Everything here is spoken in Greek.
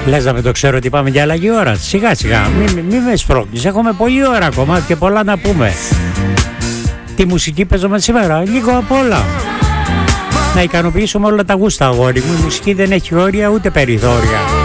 Λες να με το ξέρω ότι πάμε για αλλαγή ώρα. Σιγά σιγά, μη με σπρώχνεις. Έχουμε πολλή ώρα ακόμα και πολλά να πούμε. Τι μουσική παίζουμε σήμερα? Λίγο απ' όλα. Να ικανοποιήσουμε όλα τα γούστα, αγόρι μου. Η μουσική δεν έχει όρια ούτε περιθώρια.